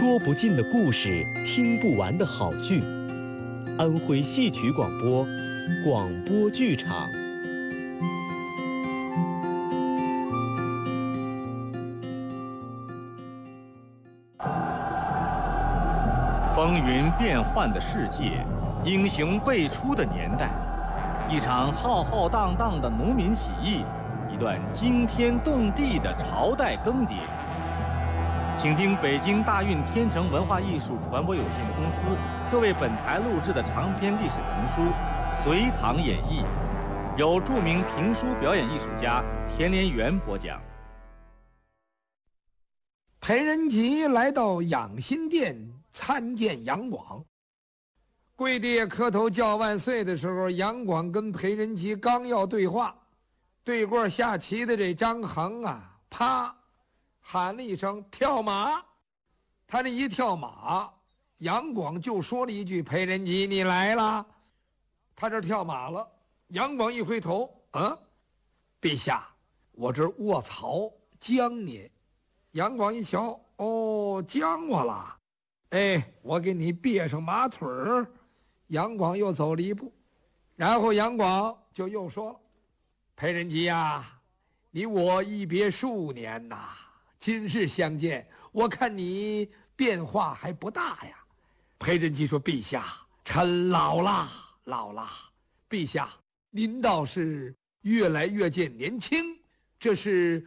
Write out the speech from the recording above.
说不尽的故事，听不完的好剧。安徽戏曲广播，广播剧场。 风云变幻的世界，英雄辈出的年代，一场浩浩荡荡的农民起义，一段惊天动地的朝代更迭。请听北京大运天成文化艺术传播有限公司特为本台录制的长篇历史评书《隋唐演义》，由著名评书表演艺术家田连元播讲。 裴仁吉来到养心殿参见杨广，跪地磕头叫万岁的时候，杨广跟裴仁吉刚要对话，对过下棋的这张衡啊，啪喊了一声跳马。他这一跳马，杨广就说了一句：“裴仁吉，你来了。”他这跳马了，杨广一回头，陛下，我这卧槽将你。杨广一瞧，哦，将我了。我给你别上马腿儿。杨广又走了一步，然后杨广就又说了：“裴仁吉呀，你我一别数年呐，今日相见，我看你变化还不大呀。”裴仁吉说：“陛下，臣老了。陛下，您倒是越来越见年轻，这是